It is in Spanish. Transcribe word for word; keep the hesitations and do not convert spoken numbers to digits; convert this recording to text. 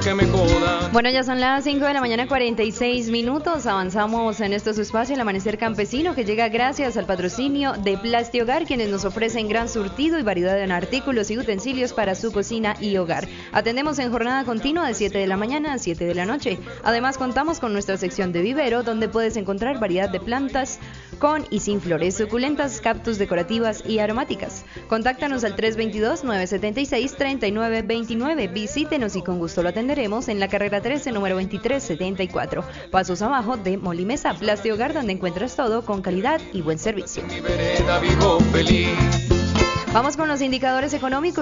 que me jodan. Bueno, ya son las cinco de la mañana, cuarenta y seis minutos. Avanzamos en este su espacio, el Amanecer Campesino, que llega gracias al patrocinio de Plastihogar, quienes nos ofrecen gran surtido y variedad en artículos y utensilios para su cocina y hogar. Atendemos en jornada continua de siete de la mañana a siete de la noche. Además, contamos con nuestra sección de vivero, donde puedes encontrar variedad de plantas con y sin flores, suculentas, cactus decorativas y aromáticas. Contáctanos al tres dos dos, nueve siete seis, tres nueve dos nueve. Visítenos y con gusto lo atenderemos en la carrera trece, número veintitrés setenta y cuatro. Pasos abajo de Molimesa. Plastihogar, donde encuentras todo con calidad y buen servicio. Mi vereda vivo feliz. Vamos con los indicadores económicos.